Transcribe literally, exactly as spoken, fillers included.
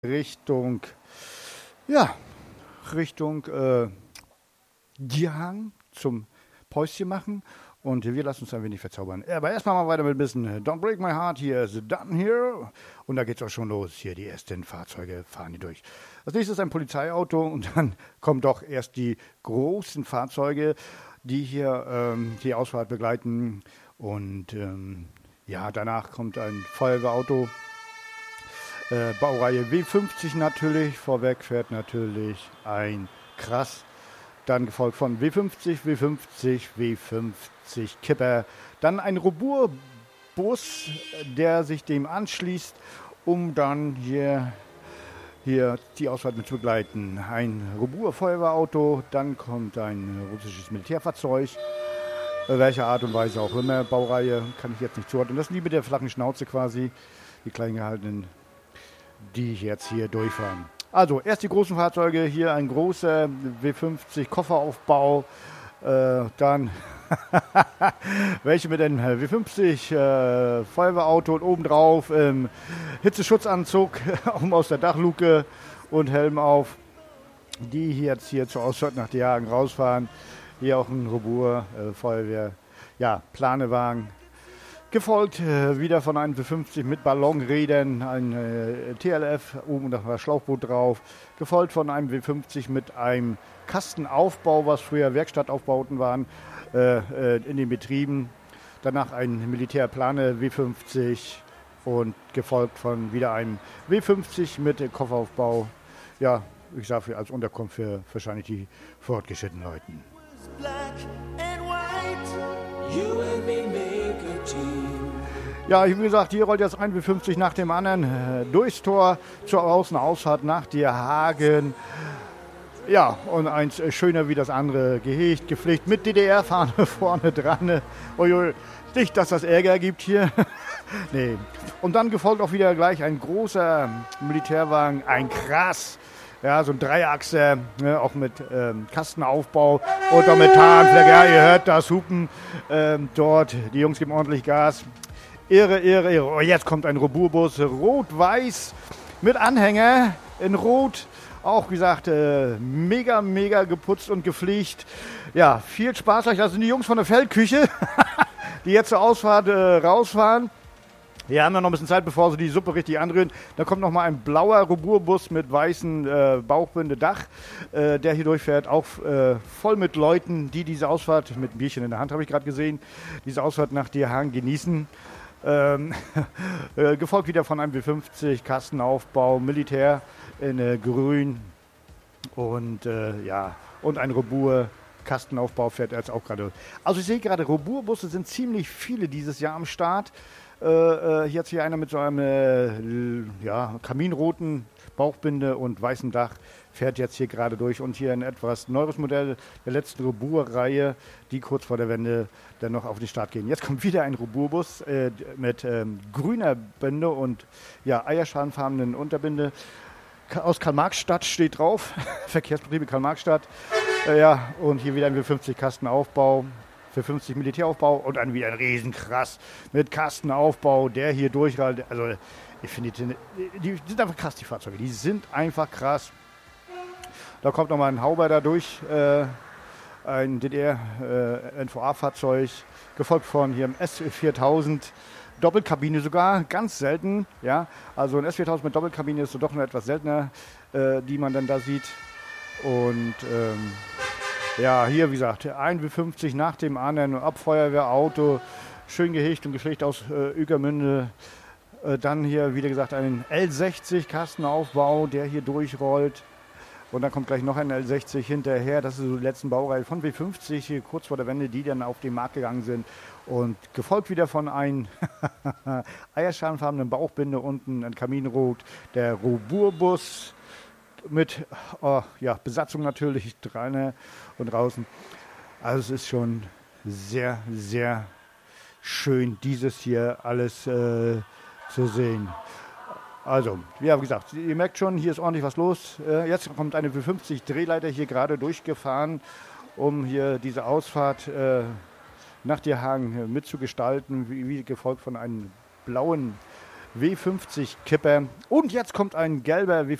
Richtung, ja, Richtung äh, Dierhang zum Päuschen machen und wir lassen uns ein wenig verzaubern. Aber erstmal mal weiter mit ein bisschen Don't Break My Heart, hier ist Done Here und da geht's auch schon los. Hier die ersten Fahrzeuge fahren hier durch. Als nächstes ein Polizeiauto und dann kommen doch erst die großen Fahrzeuge, die hier ähm, die Ausfahrt begleiten und ähm, ja, danach kommt ein Feuerwehrauto. Äh, Baureihe W fünfzig natürlich, vorweg fährt natürlich ein Krass, dann gefolgt von W fünfzig, W fünfzig, W fünfzig Kipper, dann ein Robur-Bus, der sich dem anschließt, um dann hier, hier die Ausfahrt mit zu begleiten. Ein Robur-Feuerwehrauto, dann kommt ein russisches Militärfahrzeug, äh, welcher Art und Weise auch immer, Baureihe kann ich jetzt nicht zuordnen. Das ist die mit der flachen Schnauze quasi, die klein gehaltenen, die jetzt hier durchfahren. Also, erst die großen Fahrzeuge, hier ein großer W fünfzig Kofferaufbau, äh, dann welche mit einem W fünfzig äh, Feuerwehrauto und obendrauf ähm, Hitzeschutzanzug aus der Dachluke und Helm auf, die jetzt hier zur Ausfahrt nach Dierhagen rausfahren. Hier auch ein Robur, äh, Feuerwehr, ja, Planewagen. Gefolgt äh, wieder von einem W fünfzig mit Ballonrädern, ein äh, T L F, oben noch ein Schlauchboot drauf. Gefolgt von einem W fünfzig mit einem Kastenaufbau, was früher Werkstattaufbauten waren, äh, äh, in den Betrieben. Danach ein Militärplane W fünfzig und gefolgt von wieder einem W fünfzig mit Kofferaufbau. Ja, ich sage als Unterkunft für wahrscheinlich die fortgeschrittenen Leuten. Ja, wie gesagt, hier rollt jetzt ein W fünfzig nach dem anderen äh, durchs Tor zur Außenausfahrt nach Dierhagen. Ja, und eins äh, schöner wie das andere, gehegt, gepflegt, mit D D R-Fahne vorne dran. Uiui, nicht, dass das Ärger gibt hier. Nee. Und dann gefolgt auch wieder gleich ein großer Militärwagen, ein Krass. Ja, so ein Dreiachser, ne, auch mit ähm, Kastenaufbau und auch mit Tarnfleck. Ja, ihr hört das Hupen ähm, dort. Die Jungs geben ordentlich Gas. Ehre, Ehre, Ehre. Oh, jetzt kommt ein Roburbus, rot-weiß, mit Anhänger in Rot. Auch wie gesagt, äh, mega, mega geputzt und gepflegt. Ja, viel Spaß euch. Das sind die Jungs von der Feldküche, die jetzt zur Ausfahrt äh, rausfahren. Wir haben ja noch ein bisschen Zeit, bevor sie die Suppe richtig anrühren. Da kommt noch mal ein blauer Roburbus mit weißem äh, Bauchbinde-Dach, äh, der hier durchfährt, auch äh, voll mit Leuten, die diese Ausfahrt, mit einem Bierchen in der Hand habe ich gerade gesehen, diese Ausfahrt nach Dierhagen genießen. Ähm, äh, gefolgt wieder von einem W fünfzig, Kastenaufbau, Militär in äh, grün und äh, ja, und ein Robur. Kastenaufbau fährt jetzt auch gerade. Also ich sehe gerade, Roburbusse sind ziemlich viele dieses Jahr am Start. Äh, jetzt hier einer mit so einem äh, ja, kaminroten Bauchbinde und weißem Dach fährt jetzt hier gerade durch. Und hier ein etwas neues Modell der letzten Robur-Reihe, die kurz vor der Wende dann noch auf den Start gehen. Jetzt kommt wieder ein Roburbus äh, mit ähm, grüner Binde und ja, eierschalenfarbenen Unterbinde. Aus Karl-Marx-Stadt steht drauf, Verkehrsbetriebe Karl-Marx-Stadt. Äh, ja, und hier wieder ein W fünfzig Kastenaufbau. Für fünfzig Militäraufbau und dann wieder ein Riesenkrass mit Kastenaufbau, der hier durchrollt. Also ich finde, die, die sind einfach krass, die Fahrzeuge. Die sind einfach krass. Da kommt nochmal ein Hauber da durch, äh, ein D D R-N V A-Fahrzeug, gefolgt von hier im S viertausend. Doppelkabine sogar, ganz selten. Ja, also ein S viertausend mit Doppelkabine ist so doch noch etwas seltener, äh, die man dann da sieht. Und ähm, ja, hier wie gesagt, ein W fünfzig nach dem anderen, Abfeuerwehrauto, schön gehegt und gepflegt aus äh, Ueckermünde. Äh, dann hier, wie gesagt, ein L sechzig Kastenaufbau, der hier durchrollt. Und dann kommt gleich noch ein L sechzig hinterher. Das ist so die letzten Baureihe von W fünfzig, hier kurz vor der Wende, die dann auf den Markt gegangen sind. Und gefolgt wieder von einem eierschalenfarbenen Bauchbinde, unten ein Kaminrot, der Roburbus. Mit oh, ja, Besatzung natürlich drinnen und draußen. Also es ist schon sehr, sehr schön, dieses hier alles äh, zu sehen. Also, wie gesagt, ihr merkt schon, hier ist ordentlich was los. Äh, jetzt kommt eine W fünfzig Drehleiter hier gerade durchgefahren, um hier diese Ausfahrt äh, nach Dierhagen mitzugestalten, wie, wie gefolgt von einem blauen W fünfzig Kipper. Und jetzt kommt ein gelber W